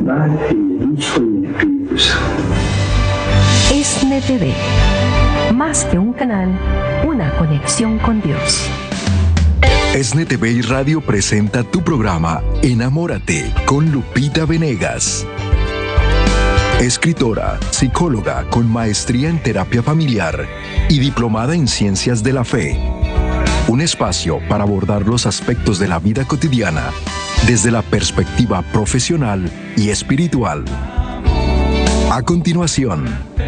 Padre, y del Hijo y del Espíritu Santo. ESNE TV, más que un canal, una conexión con Dios. ESNE TV y Radio presenta tu programa Enamórate con Lupita Venegas. Escritora, psicóloga con maestría en terapia familiar y diplomada en ciencias de la fe. Un espacio para abordar los aspectos de la vida cotidiana desde la perspectiva profesional y espiritual. A continuación,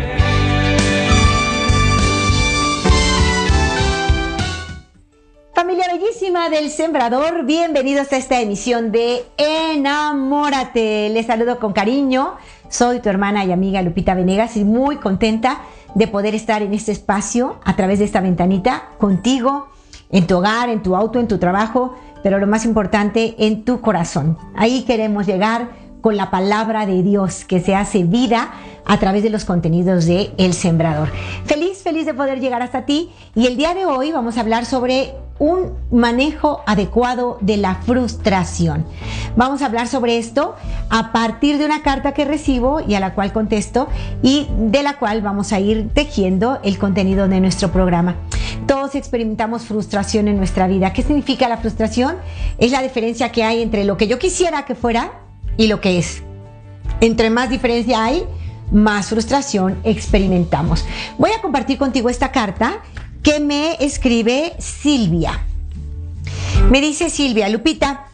familia bellísima del Sembrador, bienvenidos a esta emisión de Enamórate. Les saludo con cariño, soy tu hermana y amiga Lupita Venegas y muy contenta de poder estar en este espacio a través de esta ventanita contigo, en tu hogar, en tu auto, en tu trabajo, pero lo más importante, en tu corazón. Ahí queremos llegar con la palabra de Dios que se hace vida a través de los contenidos de El Sembrador. Feliz de poder llegar hasta ti, y el día de hoy vamos a hablar sobre un manejo adecuado de la frustración. Vamos a hablar sobre esto a partir de una carta que recibo y a la cual contesto, y de la cual vamos a ir tejiendo el contenido de nuestro programa. Todos experimentamos frustración en nuestra vida. ¿Qué significa la frustración? Es la diferencia que hay entre lo que yo quisiera que fuera y lo que es. Entre más diferencia hay, más frustración experimentamos. Voy a compartir contigo esta carta que me escribe Silvia. Me dice Silvia: Lupita,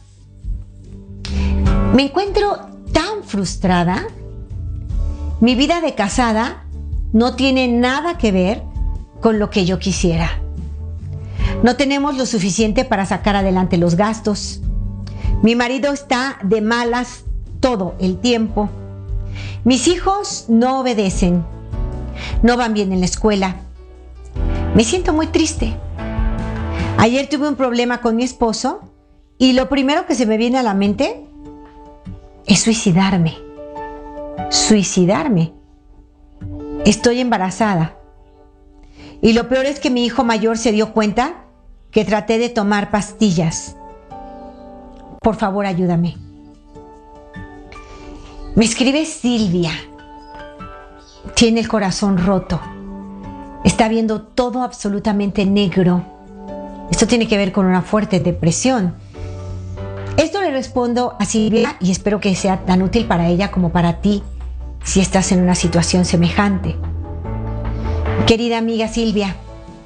me encuentro tan frustrada. Mi vida de casada no tiene nada que ver con lo que yo quisiera. No tenemos lo suficiente para sacar adelante los gastos. Mi marido está de malas todo el tiempo. Mis hijos no obedecen. No van bien en la escuela. Me siento muy triste. Ayer tuve un problema con mi esposo y lo primero que se me viene a la mente es suicidarme. Suicidarme. Estoy embarazada. Y lo peor es que mi hijo mayor se dio cuenta que traté de tomar pastillas. Por favor, ayúdame. Me escribe Silvia. Tiene el corazón roto. Está viendo todo absolutamente negro. Esto tiene que ver con una fuerte depresión. Esto le respondo a Silvia y espero que sea tan útil para ella como para ti si estás en una situación semejante. Querida amiga Silvia,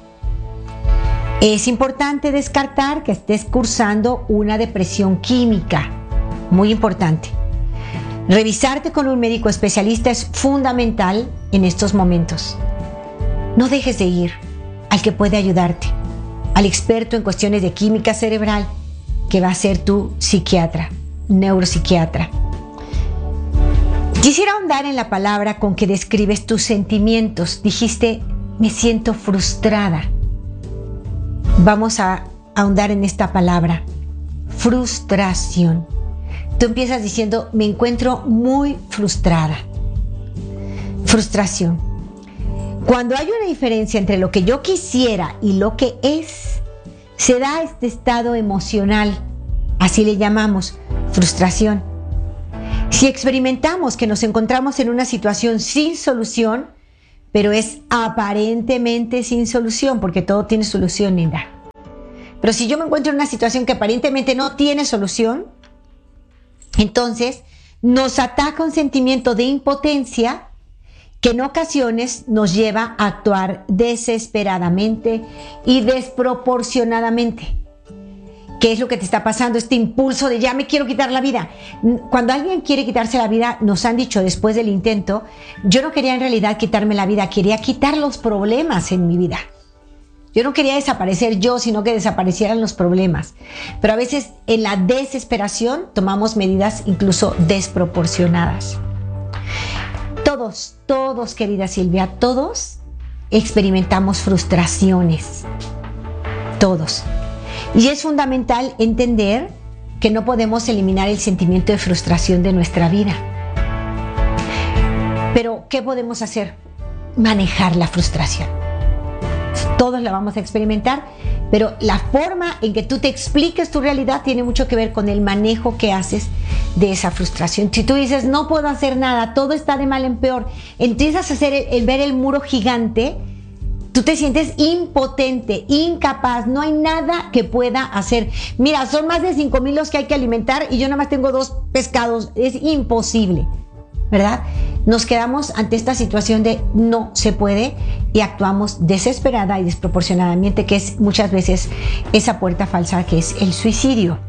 es importante descartar que estés cursando una depresión química. Muy importante. Revisarte con un médico especialista es fundamental en estos momentos. No dejes de ir al que puede ayudarte, al experto en cuestiones de química cerebral, que va a ser tu psiquiatra, neuropsiquiatra. Quisiera ahondar en la palabra con que describes tus sentimientos. Dijiste: me siento frustrada. Vamos a ahondar en esta palabra, frustración. Tú empiezas diciendo: me encuentro muy frustrada. Frustración. Cuando hay una diferencia entre lo que yo quisiera y lo que es, se da este estado emocional, así le llamamos, frustración. Si experimentamos que nos encontramos en una situación sin solución, pero es aparentemente sin solución, porque todo tiene solución, linda. Pero si yo me encuentro en una situación que aparentemente no tiene solución, entonces nos ataca un sentimiento de impotencia que en ocasiones nos lleva a actuar desesperadamente y desproporcionadamente. ¿Qué es lo que te está pasando? Este impulso de ya me quiero quitar la vida. Cuando alguien quiere quitarse la vida, nos han dicho después del intento: yo no quería en realidad quitarme la vida, quería quitar los problemas en mi vida. Yo no quería desaparecer yo, sino que desaparecieran los problemas. Pero a veces en la desesperación tomamos medidas incluso desproporcionadas. Todos, querida Silvia, todos experimentamos frustraciones. Todos. Y es fundamental entender que no podemos eliminar el sentimiento de frustración de nuestra vida. Pero, ¿qué podemos hacer? Manejar la frustración. Todos la vamos a experimentar, pero la forma en que tú te expliques tu realidad tiene mucho que ver con el manejo que haces de esa frustración. Si tú dices, no puedo hacer nada, todo está de mal en peor, empiezas a hacer ver el muro gigante, tú te sientes impotente, incapaz, no hay nada que pueda hacer. Mira, son más de 5,000 los que hay que alimentar y yo nada más tengo 2 pescados, es imposible, ¿verdad? Nos quedamos ante esta situación de no se puede y actuamos desesperada y desproporcionadamente, que es muchas veces esa puerta falsa que es el suicidio.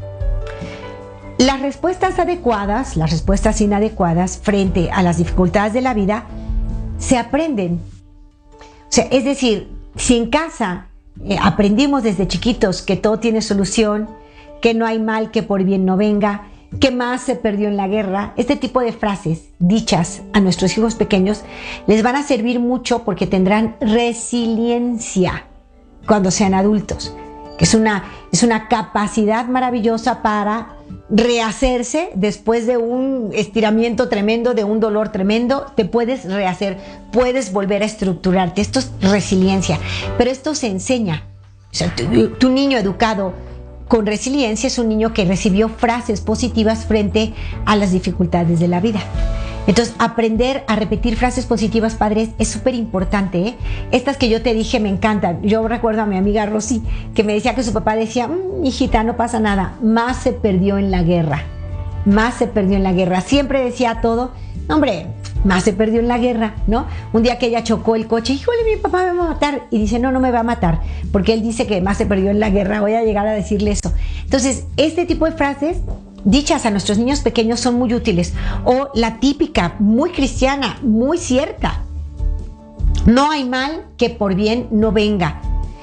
Las respuestas adecuadas, las respuestas inadecuadas frente a las dificultades de la vida se aprenden. O sea, es decir, si en casa aprendimos desde chiquitos que todo tiene solución, que no hay mal que por bien no venga, que más se perdió en la guerra, este tipo de frases dichas a nuestros hijos pequeños les van a servir mucho porque tendrán resiliencia cuando sean adultos, que es una capacidad maravillosa para rehacerse después de un estiramiento tremendo, de un dolor tremendo. Te puedes rehacer, puedes volver a estructurarte. Esto es resiliencia, pero esto se enseña. O sea, tu niño educado con resiliencia es un niño que recibió frases positivas frente a las dificultades de la vida. Entonces, aprender a repetir frases positivas, padres, es súper importante, ¿eh? Estas que yo te dije me encantan. Yo recuerdo a mi amiga Rosy que me decía que su papá decía, hijita, no pasa nada, más se perdió en la guerra, más se perdió en la guerra. Siempre decía todo, hombre, más se perdió en la guerra, ¿no? Un día que ella chocó el coche, híjole, mi papá me va a matar. Y dice, no me va a matar, porque él dice que más se perdió en la guerra, voy a llegar a decirle eso. Entonces, este tipo de frases dichas a nuestros niños pequeños son muy útiles. O la típica, muy cristiana, muy cierta: no hay mal que por bien no venga.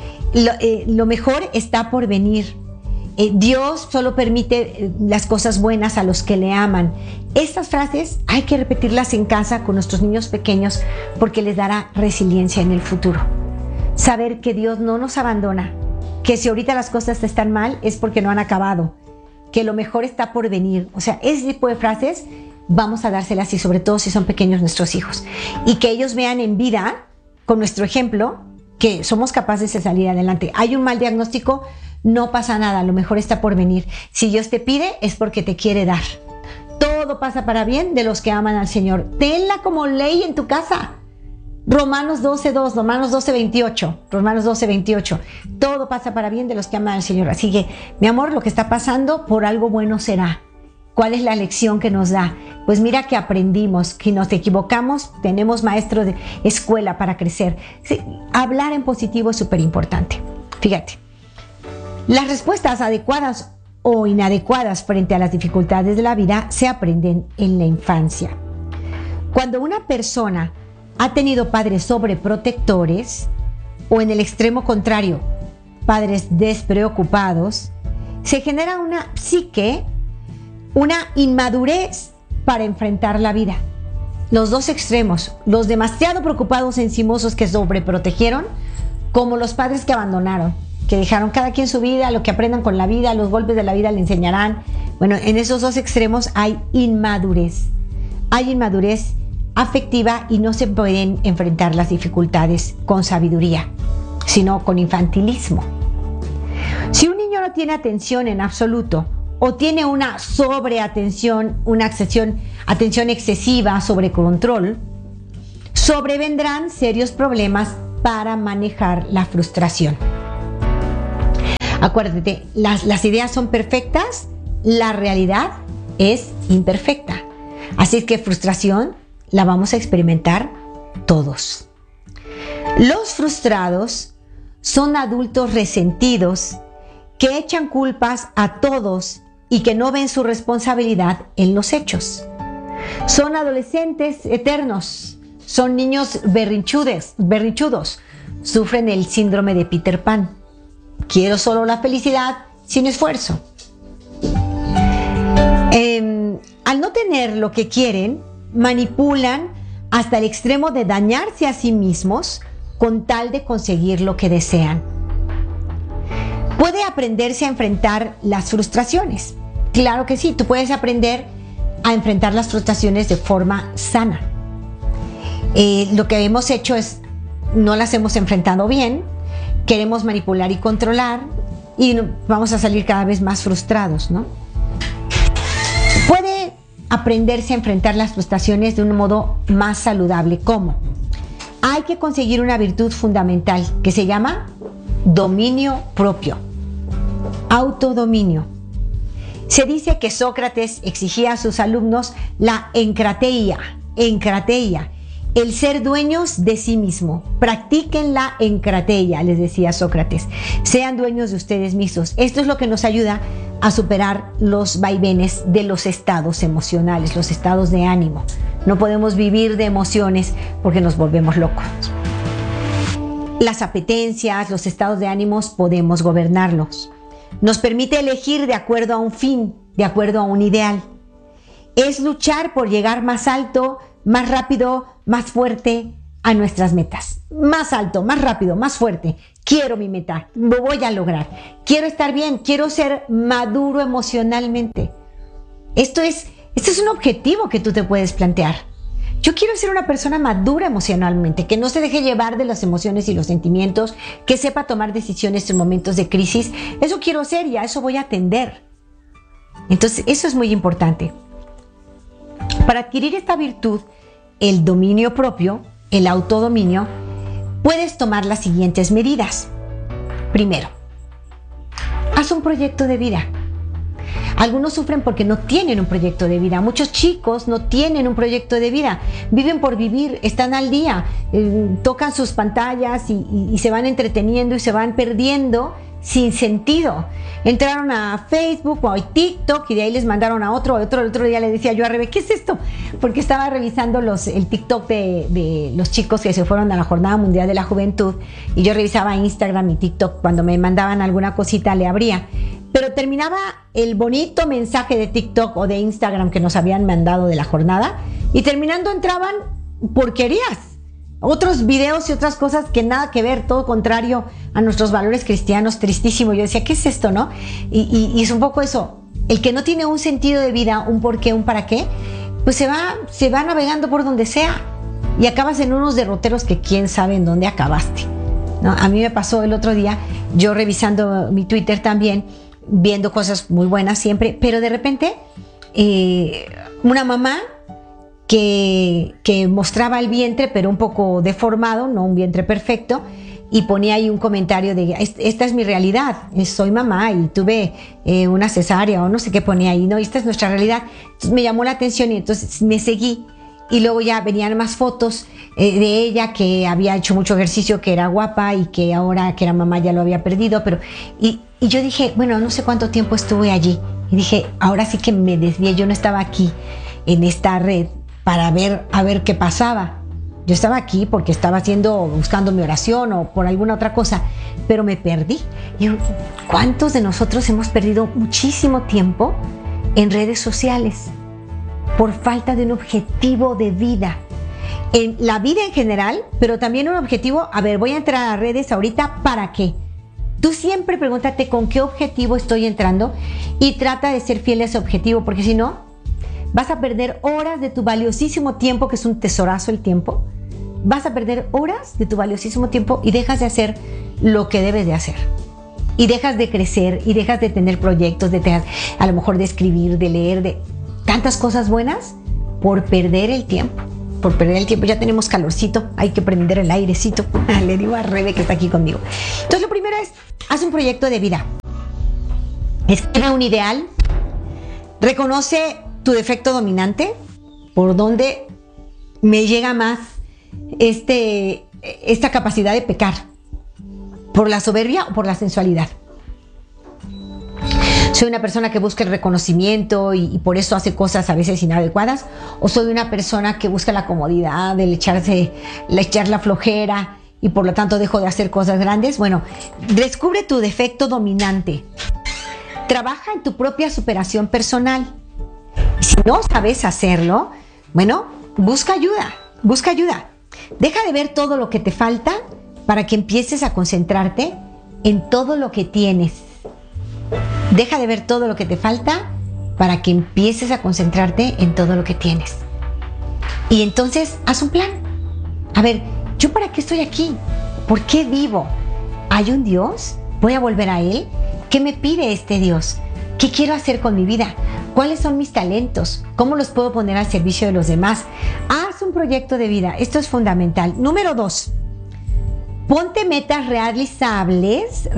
Lo mejor está por venir. Dios solo permite las cosas buenas a los que le aman. Estas frases hay que repetirlas en casa con nuestros niños pequeños porque les dará resiliencia en el futuro. Saber que Dios no nos abandona, que si ahorita las cosas están mal es porque no han acabado, que lo mejor está por venir. O sea, ese tipo de frases vamos a dárselas, y sobre todo si son pequeños nuestros hijos, y que ellos vean en vida, con nuestro ejemplo, que somos capaces de salir adelante. Hay un mal diagnóstico, no pasa nada, lo mejor está por venir. Si Dios te pide es porque te quiere dar. Todo pasa para bien de los que aman al Señor. Tenla como ley en tu casa. Romanos 12:2, Romanos 12:28, Romanos 12:28. Todo pasa para bien de los que aman al Señor. Así que, mi amor, lo que está pasando por algo bueno será. ¿Cuál es la lección que nos da? Pues mira que aprendimos, que nos equivocamos, tenemos maestros de escuela para crecer. Sí, hablar en positivo es súper importante. Fíjate, las respuestas adecuadas o inadecuadas frente a las dificultades de la vida se aprenden en la infancia. Cuando una persona ha tenido padres sobreprotectores, o en el extremo contrario, padres despreocupados, se genera una psique, una inmadurez para enfrentar la vida. Los dos extremos, los demasiado preocupados, encimosos, que sobreprotegieron, como los padres que abandonaron, que dejaron cada quien su vida, lo que aprendan con la vida, los golpes de la vida le enseñarán. Bueno, en esos dos extremos hay inmadurez. Hay inmadurez afectiva y no se pueden enfrentar las dificultades con sabiduría, sino con infantilismo. Si un niño no tiene atención en absoluto, o tiene una sobreatención, una atención excesiva, sobre control, sobrevendrán serios problemas para manejar la frustración. Acuérdate, las ideas son perfectas, la realidad es imperfecta. Así es que frustración la vamos a experimentar todos. Los frustrados son adultos resentidos que echan culpas a todos y que no ven su responsabilidad en los hechos. Son adolescentes eternos, son niños berrinchudos, sufren el síndrome de Peter Pan. Quiero solo la felicidad sin esfuerzo. Al no tener lo que quieren, manipulan hasta el extremo de dañarse a sí mismos con tal de conseguir lo que desean. Puede aprenderse a enfrentar las frustraciones. Claro que sí, tú puedes aprender a enfrentar las frustraciones de forma sana. Lo que hemos hecho es, no las hemos enfrentado bien, queremos manipular y controlar y vamos a salir cada vez más frustrados, ¿no? Puede aprenderse a enfrentar las frustraciones de un modo más saludable. ¿Cómo? Hay que conseguir una virtud fundamental que se llama dominio propio, autodominio. Se dice que Sócrates exigía a sus alumnos la encrateia, el ser dueños de sí mismo. Practiquen la encrateia, les decía Sócrates. Sean dueños de ustedes mismos. Esto es lo que nos ayuda a superar los vaivenes de los estados emocionales, los estados de ánimo. No podemos vivir de emociones porque nos volvemos locos. Las apetencias, los estados de ánimos podemos gobernarlos. Nos permite elegir de acuerdo a un fin, de acuerdo a un ideal. Es luchar por llegar más alto, más rápido, más fuerte a nuestras metas. Más alto, más rápido, más fuerte. Quiero mi meta, lo voy a lograr. Quiero estar bien, quiero ser maduro emocionalmente. Esto es un objetivo que tú te puedes plantear. Yo quiero ser una persona madura emocionalmente, que no se deje llevar de las emociones y los sentimientos, que sepa tomar decisiones en momentos de crisis. Eso quiero ser y a eso voy a atender. Entonces, eso es muy importante. Para adquirir esta virtud, el dominio propio, el autodominio, puedes tomar las siguientes medidas. Primero, haz un proyecto de vida. Algunos sufren porque no tienen un proyecto de vida. Muchos chicos no tienen un proyecto de vida. Viven por vivir, están al día, tocan sus pantallas y se van entreteniendo y se van perdiendo sin sentido. Entraron a Facebook o a TikTok y de ahí les mandaron a otro. El otro día le decía yo a Rebe, ¿qué es esto? Porque estaba revisando el TikTok de los chicos que se fueron a la Jornada Mundial de la Juventud y yo revisaba Instagram y TikTok. Cuando me mandaban alguna cosita le abría. Pero terminaba el bonito mensaje de TikTok o de Instagram que nos habían mandado de la jornada y terminando entraban porquerías, otros videos y otras cosas que nada que ver, todo contrario a nuestros valores cristianos, tristísimo. Yo decía, ¿qué es esto, no? Y es un poco eso, el que no tiene un sentido de vida, un por qué, un para qué, pues se va navegando por donde sea y acabas en unos derroteros que quién sabe en dónde acabaste, ¿no? A mí me pasó el otro día, yo revisando mi Twitter también, viendo cosas muy buenas siempre, pero de repente una mamá que mostraba el vientre pero un poco deformado, no un vientre perfecto, y ponía ahí un comentario de esta es mi realidad, soy mamá y tuve una cesárea o no sé qué ponía ahí, no, esta es nuestra realidad. Entonces me llamó la atención y entonces me seguí y luego ya venían más fotos de ella que había hecho mucho ejercicio, que era guapa y que ahora que era mamá ya lo había perdido, pero y yo dije, bueno, no sé cuánto tiempo estuve allí y dije, ahora sí que me desvié, yo no estaba aquí en esta red para a ver qué pasaba. Yo estaba aquí porque estaba buscando mi oración o por alguna otra cosa, pero me perdí. Y ¿cuántos de nosotros hemos perdido muchísimo tiempo en redes sociales por falta de un objetivo de vida? En la vida en general, pero también un objetivo, a ver, voy a entrar a redes ahorita, ¿para qué? Tú siempre pregúntate con qué objetivo estoy entrando y trata de ser fiel a ese objetivo, porque si no, vas a perder horas de tu valiosísimo tiempo, que es un tesorazo el tiempo. Vas a perder horas de tu valiosísimo tiempo y dejas de hacer lo que debes de hacer. Y dejas de crecer y dejas de tener proyectos, a lo mejor de escribir, de leer, de tantas cosas buenas por perder el tiempo. Por perder el tiempo, ya tenemos calorcito, hay que prender el airecito. Le digo a Rebe que está aquí conmigo. Entonces lo primero es, haz un proyecto de vida. Escribe un ideal. Reconoce tu defecto dominante, por donde me llega más esta capacidad de pecar, por la soberbia o por la sensualidad. ¿Soy una persona que busca el reconocimiento y por eso hace cosas a veces inadecuadas? ¿O soy una persona que busca la comodidad, echar la flojera y por lo tanto dejo de hacer cosas grandes? Bueno, descubre tu defecto dominante. Trabaja en tu propia superación personal. Si no sabes hacerlo, bueno, busca ayuda. Deja de ver todo lo que te falta para que empieces a concentrarte en todo lo que tienes. Deja de ver todo lo que te falta para que empieces a concentrarte en todo lo que tienes. Y entonces haz un plan. A ver, ¿yo para qué estoy aquí? ¿Por qué vivo? ¿hay un Dios? ¿Voy a volver a Él? ¿Qué me pide este Dios? ¿Qué quiero hacer con mi vida? ¿Cuáles son mis talentos? ¿Cómo los puedo poner al servicio de los demás? Haz un proyecto de vida. Esto es fundamental. Número 2. Ponte metas realizables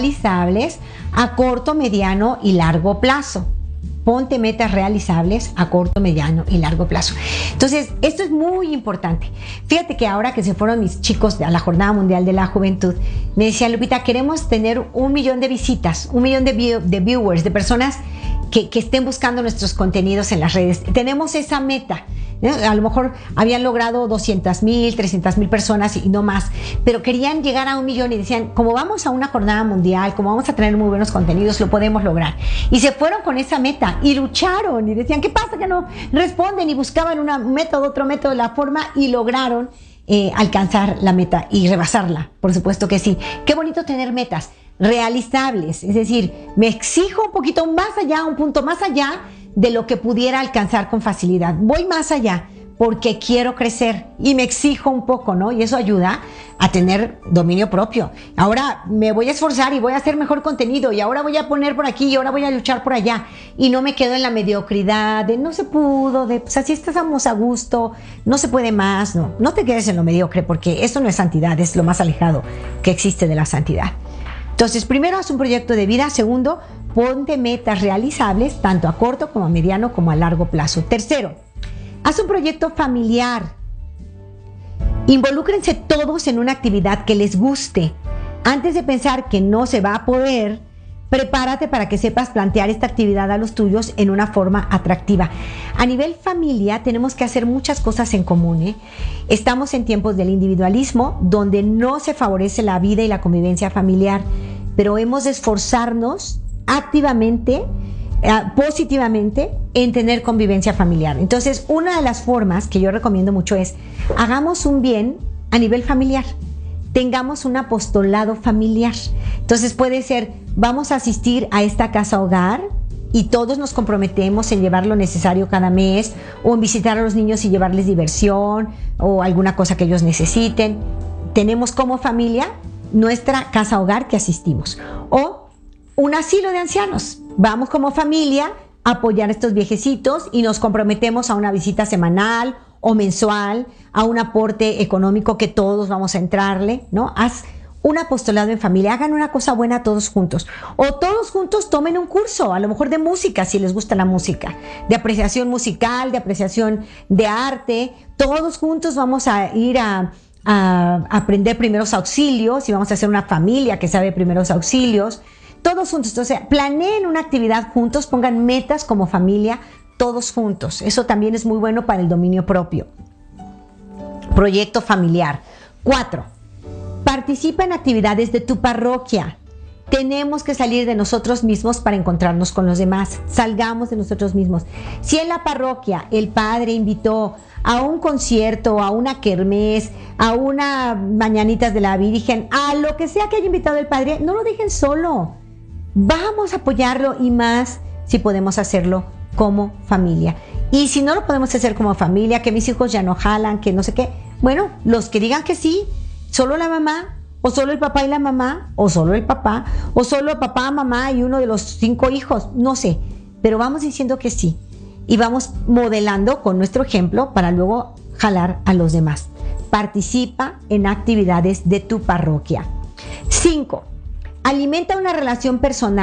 a corto, mediano y largo plazo. Ponte metas realizables a corto, mediano y largo plazo. Entonces, esto es muy importante. Fíjate que ahora que se fueron mis chicos a la Jornada Mundial de la Juventud, me decían, Lupita, queremos tener 1 millón de visitas, 1 millón de viewers, de personas que estén buscando nuestros contenidos en las redes. Tenemos esa meta. A lo mejor habían logrado 200,000, 300,000 personas y no más, pero querían llegar a 1 millón y decían, como vamos a una jornada mundial, como vamos a tener muy buenos contenidos, lo podemos lograr. Y se fueron con esa meta y lucharon y decían, ¿qué pasa que no responden? Y buscaban otro método, la forma, y lograron alcanzar la meta y rebasarla. Por supuesto que sí. Qué bonito tener metas realizables, es decir, me exijo un poquito más allá, un punto más allá de lo que pudiera alcanzar con facilidad. Voy más allá porque quiero crecer y me exijo un poco, ¿no? Y eso ayuda a tener dominio propio. Ahora me voy a esforzar y voy a hacer mejor contenido y ahora voy a poner por aquí y ahora voy a luchar por allá y no me quedo en la mediocridad de no se pudo, de pues así estamos a gusto, no se puede más. No te quedes en lo mediocre porque eso no es santidad, es lo más alejado que existe de la santidad. Entonces, primero, haz un proyecto de vida. Segundo, ponte metas realizables, tanto a corto como a mediano como a largo plazo. Tercero, haz un proyecto familiar. Involúcrense todos en una actividad que les guste. Antes de pensar que no se va a poder, prepárate para que sepas plantear esta actividad a los tuyos en una forma atractiva. A nivel familia tenemos que hacer muchas cosas en común. Estamos en tiempos del individualismo, donde no se favorece la vida y la convivencia familiar, pero hemos de esforzarnos activamente, positivamente, en tener convivencia familiar. Entonces, una de las formas que yo recomiendo mucho es, hagamos un bien a nivel familiar. Tengamos un apostolado familiar. Entonces puede ser, vamos a asistir a esta casa hogar y todos nos comprometemos en llevar lo necesario cada mes, o en visitar a los niños y llevarles diversión o alguna cosa que ellos necesiten. Tenemos como familia nuestra casa hogar que asistimos, o un asilo de ancianos. Vamos como familia a apoyar a estos viejecitos y nos comprometemos a una visita semanal o mensual, a un aporte económico que todos vamos a entrarle, ¿no? Haz un apostolado en familia, hagan una cosa buena todos juntos. O todos juntos tomen un curso, a lo mejor de música, si les gusta la música, de apreciación musical, de apreciación de arte. Todos juntos vamos a ir a aprender primeros auxilios y vamos a hacer una familia que sabe primeros auxilios. Todos juntos, o sea, planeen una actividad juntos, pongan metas como familia, todos juntos. Eso también es muy bueno para el dominio propio. Proyecto familiar. 4. Participa en actividades de tu parroquia. Tenemos que salir de nosotros mismos para encontrarnos con los demás. Salgamos de nosotros mismos. Si en la parroquia el padre invitó a un concierto, a una kermés, a una mañanitas de la Virgen, a lo que sea que haya invitado el padre, no lo dejen solo. Vamos a apoyarlo, y más si podemos hacerlo como familia. Y si no lo podemos hacer como familia, que mis hijos ya no jalan, que no sé qué, bueno, los que digan que sí, solo la mamá, o solo el papá y la mamá, o solo el papá, o solo papá, mamá y uno de los 5 hijos, no sé, pero vamos diciendo que sí y vamos modelando con nuestro ejemplo para luego jalar a los demás. Participa en actividades de tu parroquia. 5. Alimenta una relación personal